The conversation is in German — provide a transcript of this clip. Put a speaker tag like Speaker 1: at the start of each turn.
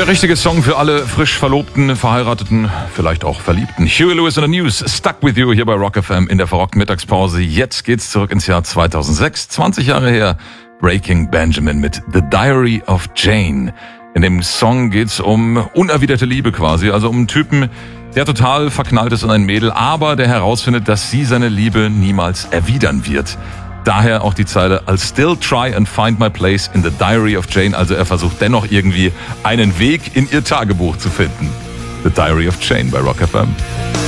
Speaker 1: Der richtige Song für alle frisch Verlobten, Verheirateten, vielleicht auch Verliebten. Huey Lewis in the News, Stuck With You hier bei Rock FM in der verrockten Mittagspause. Jetzt geht's zurück ins Jahr 2006, 20 Jahre her. Breaking Benjamin mit The Diary of Jane. In dem Song geht's um unerwiderte Liebe quasi, also um einen Typen, der total verknallt ist in ein Mädel, aber der herausfindet, dass sie seine Liebe niemals erwidern wird. Daher auch die Zeile I'll still try and find my place in the diary of Jane. Also er versucht dennoch irgendwie einen Weg in ihr Tagebuch zu finden. The Diary of Jane bei Rock FM.